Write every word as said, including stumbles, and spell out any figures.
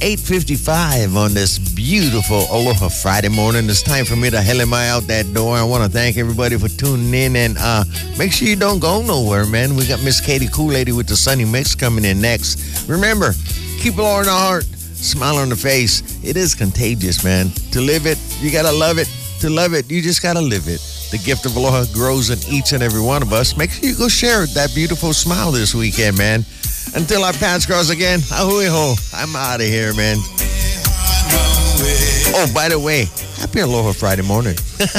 eight fifty-five on this beautiful Aloha Friday morning. It's time for me to hell am I out that door. I want to thank everybody for tuning in, and uh, make sure you don't go nowhere, man. We got Miss Katie Kool-Lady with the Sunny Mix coming in next. Remember, keep it all in the heart, smile on the face. It is contagious, man. To live it, you got to love it. To love it, you just got to live it. The gift of aloha grows in each and every one of us. Make sure you go share that beautiful smile this weekend, man. Until our paths cross again, ahui ho. I'm out of here, man. Oh, by the way, happy Aloha Friday morning.